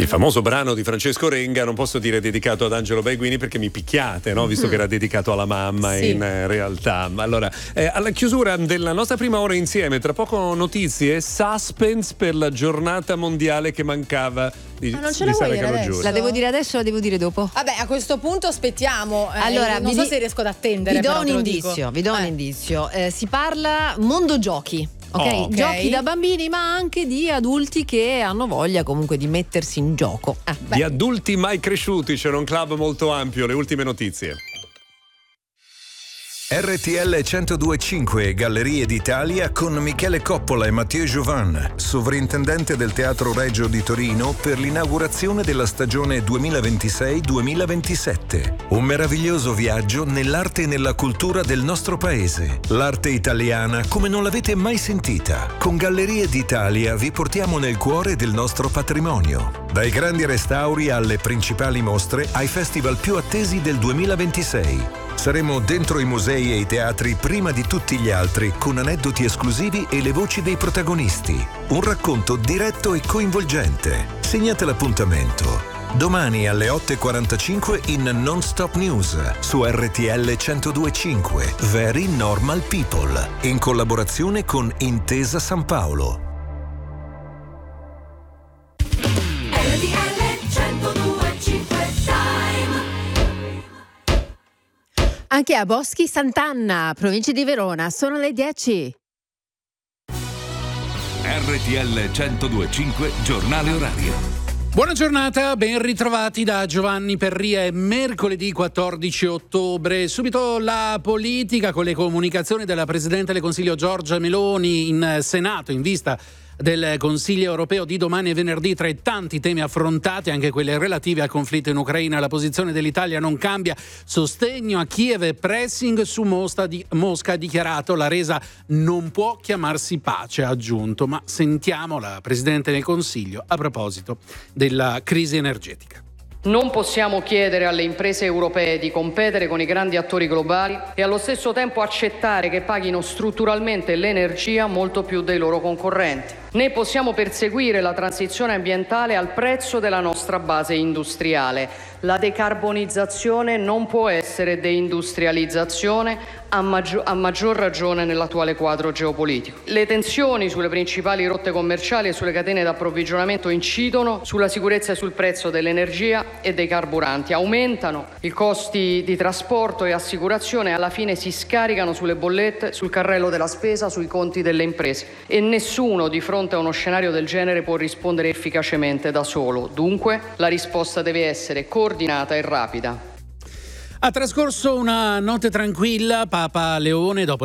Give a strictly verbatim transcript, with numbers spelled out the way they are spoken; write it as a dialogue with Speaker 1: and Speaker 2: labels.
Speaker 1: Il famoso brano di Francesco Renga, non posso dire dedicato ad Angelo Baiguini perché mi picchiate, no? Visto che era dedicato alla mamma
Speaker 2: Sì.
Speaker 1: in eh, realtà. Allora, eh, alla chiusura della nostra prima ora insieme, tra poco notizie, suspense per la giornata mondiale che mancava di,
Speaker 2: Ma non ce
Speaker 1: di
Speaker 2: la vuoi
Speaker 1: Sara
Speaker 2: dire
Speaker 1: Calogiuri.
Speaker 2: adesso?
Speaker 3: La devo dire adesso o la devo dire dopo?
Speaker 2: Vabbè, a questo punto aspettiamo. Eh,
Speaker 3: Allora,
Speaker 2: non
Speaker 3: vi
Speaker 2: so
Speaker 3: di-
Speaker 2: se riesco ad attendere.
Speaker 3: Vi do
Speaker 2: però
Speaker 3: un
Speaker 2: te lo
Speaker 3: indizio,
Speaker 2: dico.
Speaker 3: vi do un
Speaker 2: Eh.
Speaker 3: indizio. Eh, si parla mondo giochi. Ok,
Speaker 1: Oh. Ok.
Speaker 3: giochi da bambini, ma anche di adulti che hanno voglia comunque di mettersi in gioco. Ah, beh.
Speaker 1: Di adulti mai cresciuti, c'era un club molto ampio, le ultime notizie.
Speaker 4: R T L centodue e cinque e Gallerie d'Italia con Michele Coppola e Mathieu Jovan, sovrintendente del Teatro Regio di Torino, per l'inaugurazione della stagione duemilaventisei duemilaventisette. Un meraviglioso viaggio nell'arte e nella cultura del nostro paese. L'arte italiana come non l'avete mai sentita. Con Gallerie d'Italia vi portiamo nel cuore del nostro patrimonio. Dai grandi restauri alle principali mostre, ai festival più attesi del duemilaventisei. Saremo dentro i musei e i teatri prima di tutti gli altri, con aneddoti esclusivi e le voci dei protagonisti. Un racconto diretto e coinvolgente. Segnate l'appuntamento. Domani alle otto e quarantacinque in Non Stop News su R T L centodue e cinque. Very Normal People. In collaborazione con Intesa San Paolo.
Speaker 3: Anche a Boschi Sant'Anna, provincia di Verona, sono le dieci.
Speaker 5: R T L centodue e cinque, giornale orario.
Speaker 6: Buona giornata, ben ritrovati da Giovanni Perria. È mercoledì quattordici ottobre. Subito la politica con le comunicazioni della Presidente del Consiglio Giorgia Meloni in Senato in vista del Consiglio europeo di domani e venerdì. Tra i tanti temi affrontati, anche quelli relativi al conflitto in Ucraina, la posizione dell'Italia non cambia: sostegno a Kiev e pressing su Mosca. Di, Mosca ha dichiarato la resa non può chiamarsi pace, ha aggiunto. Ma sentiamo la Presidente del Consiglio a proposito della crisi energetica.
Speaker 7: Non possiamo chiedere alle imprese europee di competere con i grandi attori globali e allo stesso tempo accettare che paghino strutturalmente l'energia molto più dei loro concorrenti. Né possiamo perseguire la transizione ambientale al prezzo della nostra base industriale. La decarbonizzazione non può essere deindustrializzazione, a, maggior, a maggior ragione nell'attuale quadro geopolitico. Le tensioni sulle principali rotte commerciali e sulle catene d'approvvigionamento incidono sulla sicurezza e sul prezzo dell'energia e dei carburanti, aumentano i costi di trasporto e assicurazione e alla fine si scaricano sulle bollette, sul carrello della spesa, sui conti delle imprese. E nessuno di fronte a uno scenario del genere può rispondere efficacemente da solo. Dunque la risposta deve essere coordinata e rapida.
Speaker 6: Ha trascorso una notte tranquilla Papa Leone dopo